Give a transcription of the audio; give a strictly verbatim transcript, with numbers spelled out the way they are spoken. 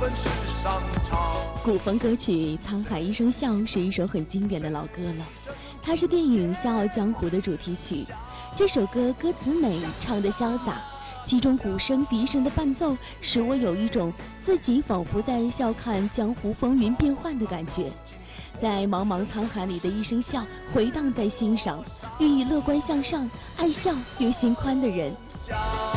古风歌曲《沧海一声笑》是一首很经典的老歌了，它是电影《笑傲江湖》的主题曲。这首歌歌词美，唱得潇洒，其中鼓声、笛声的伴奏，使我有一种自己仿佛在笑看江湖风云变幻的感觉。在茫茫沧海里的一声笑回荡在心上，寓意乐观向上、爱笑又心宽的人。